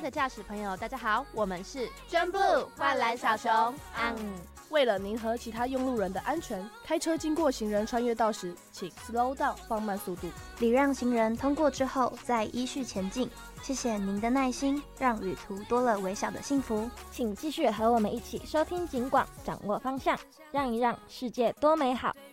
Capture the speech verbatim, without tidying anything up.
的驾驶朋友，大家好，我们是真布换蓝小熊。 嗯，为了您和其他用路人的安全，开车经过行人穿越道时，请 slow down 放慢速度， 礼让行人通过之后再依序前进。谢谢您的耐心，让旅途多了微小的幸福。 请继续和我们一起收听警广，掌握方向，让一让世界多美好。